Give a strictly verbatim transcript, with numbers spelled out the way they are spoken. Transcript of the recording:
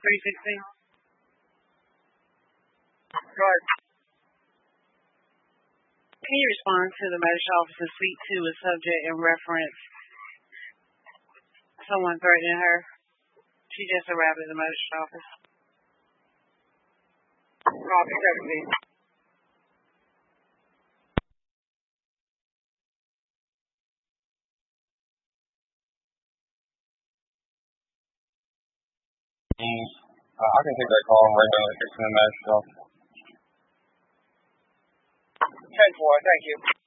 three sixteen. Go ahead. Can you respond to the magistrate officer speak to a subject in reference someone threatening her? She just arrived at the magistrate office. Copy seventeen. Mm, uh, I can take that call right now. It's in the magistrate office. ten four, thank you.